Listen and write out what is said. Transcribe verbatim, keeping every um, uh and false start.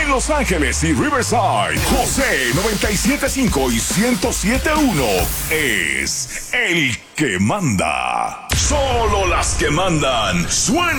En Los Ángeles y Riverside, José noventa y siete punto cinco y ciento siete punto uno es el que manda. Solo las que mandan suenan.